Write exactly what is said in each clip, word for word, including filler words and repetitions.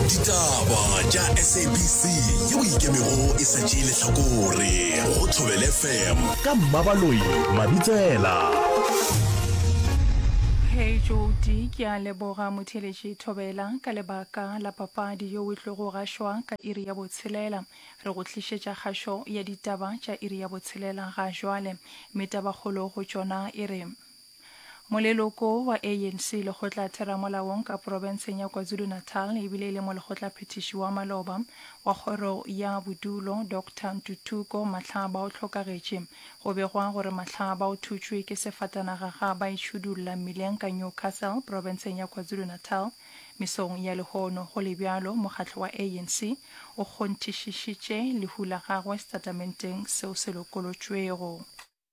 Ditaba tša S A B C yeo ikemego e sa tšeele hlakore go Thobela F M ka Mmabaloi Mabitsela. Hey Jody, ke a leboga motheletši Thobela ka lebaka la papadi yo o tlogo gašwa ka iri ya botshelela. Re go tlišetša kgašo ya ditaba tša iri ya botshelela ga jwale. Metabakgolo go tšona e re moleloko wa A N C le khotla theramolaong ka provinseng ya KwaZulu-Natal e bile le molekgotla phetiši wa maloba wa kgoro ya bodulo Doctor Ntutuko Matlaba o hlokagetše go begwa gore Matlaba o thutšwe ke sefatanaga ga ba itšhudulla mmileng ka Newcastle provinseng ya KwaZulu-Natal. Mesong ya lehono go le bjalo mokgatlo wa A N C o kgonthišišitše lehu la gagwe statamenteng seo se lokolotšwego.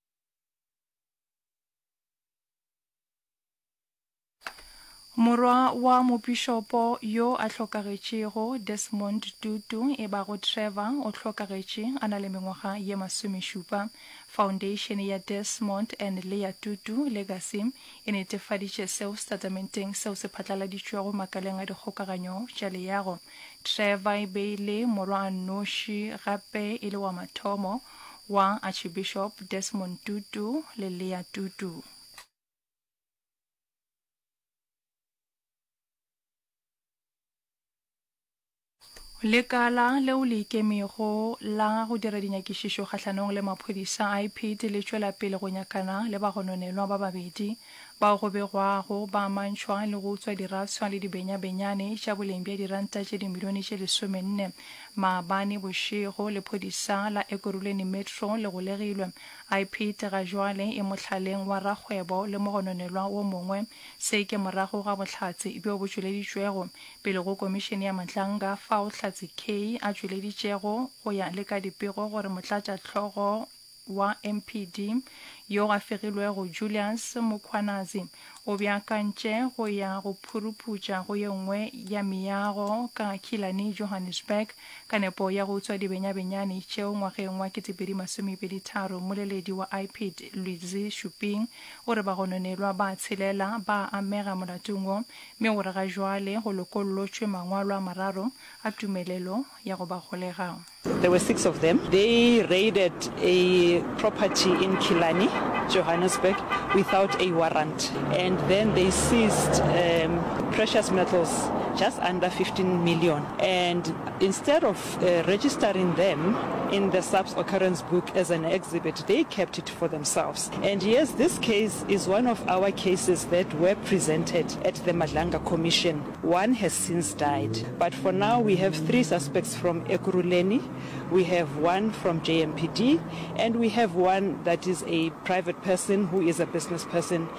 Morwa wa mopishopo yo a hlokagetšego Desmond Tutu e bago Trevor o hlokagetše a na le mengwaga ye masomešupa. Foundation ya Desmond and Leah Tutu Legacy e netefaditše seo statamenteng seo se phatlaladitšwego makaleng a dikgokaganyo tša leago. Trevor e beile morwa a noši gape e le wa mathomo wa Archbishop Desmond Tutu le Leah Tutu. Lekala leo le ikemego la go dira dinyakišišo kgahlanong le maphodisa I P D le tšwela pele go nyakana le bagononelwa ba babedi bao go begwago ba mantšhwa le go tswa diraswa le dibenyabenyane tša boleng bja diranta tše dimilione tše lesomenne. Maabane bošego le phodisa la Ekurhuleni Metro le go legilwe. I P D ga jwale e mohlaleng wa rakgwebo le mogononelwa wo mongwe se ke morago ga bohlatse bjo bo tšweleditšwego pele go komišene ya Matlanga fao Hlatse K a tšweleditšego go ya le ka dipego gore motlatša tlhogo wa M P D yo a fegilwego Julius Mukhwanazi o beakantše go ya go phuruputša go ye nngwe ya meago ka Killarney Johannesburg ka nepo ya go tswa dibenyabenyane tšeo ngwageng wa ketepedi masomepedi tharo. Moleledi wa I P D Luizi Shuping o re bagononelwa ba tshelela ba amega molatong wo mme gore ga jwale go lokolotšwe mangwalo a mararo a tumelelo ya go ba golega. There were six of them. They raided a property in Killarney, Johannesburg, without a warrant. And then they seized um, precious metals just under fifteen million. And instead of uh, registering them in the subs occurrence book as an exhibit, they kept it for themselves. And yes, this case is one of our cases that were presented at the Madlanga Commission. One has since died. But for now, we have three suspects from Ekurhuleni. We have one from J M P D, and we have one that is a private person who is a business person.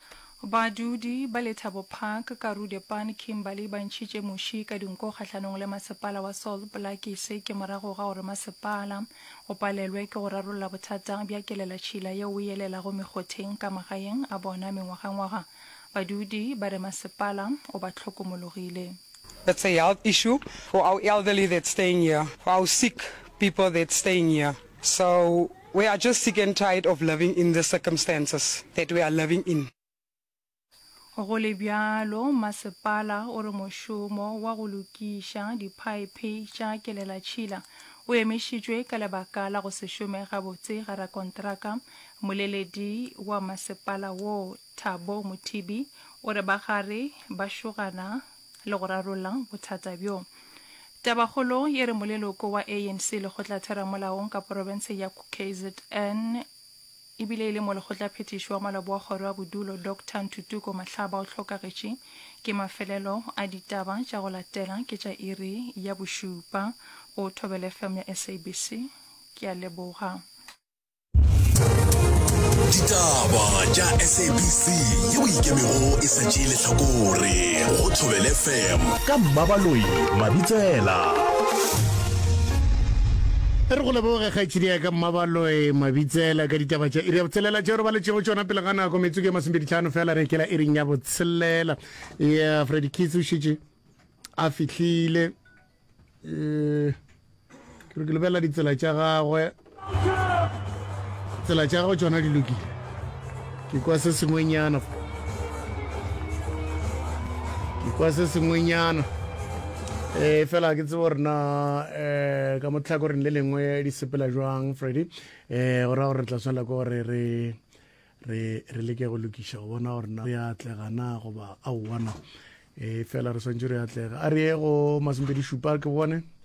Badudi ba Lethabo Park ka Rudepan Kimberley ba ntšhitše moši ka dinko kgahlanong le masepala wa Salt Lake se ke morago ga gore masepala o palelwe ke go rarolla bothata bja kelela-tšhila yeo o elela go mekgotheng ka magaeng a bona mengwagangwaga. Badudi ba re masepala o ba hlokomologile. That's a health issue for our elderly that's staying here, for our sick people that's staying here. So we are just sick and tired of living in the circumstances that we are living in. Go le bjalo masepala o re mošomo wa go lokiša diphaepe tša kelela-tšhila o emešitšwe ka lebaka la go se šome gabotse ga rakontraka. Moleledi wa masepala wo Thabo Mothibi o re bagare ba šogana le go rarolla bothata bjo. Tabakgolo ye re moleloko wa A N C le khotla theramolaong ka province ya K Z N e bile le molekgotla phetiši wa maloba wa kgoro wa bodulo Doctor Ntutuko Matlaba o hlokagetše ke mafelelo a ditaba tša go latela ke tša iri ya bošupa go Thobela F M ya S A B C. Ke a leboga. Ditaba tša S A B C yeo ikemego e sa tšeele hlakore go Thobela F M ka Mmabaloi Mabitsela. Re go leboge kgaetšedi ya ka Mmabaloi Mabitsela ka ditaba tša iri ya botshelela tšeo re ba letšego tšona pele ga nako metsoko e masomepedi-hlano fela re kela iring ya botshelela. ya Freddy Kitso o šetše a fihlile ke re ke lebela ditsela tša gagwe tsela tša gagwe tšona di lokile ke kwa se sengwenyana ke kwa se sengwenyana eh fela ke tse borna eh ka motlhako re le lengwe di sepela jwang Freddy eh ora re tla tswela go re re re re leke go lokisha go bona gore na ya tlegana go ba a wana eh fela re swantse re atlega a re go masimpedi shupa ke bone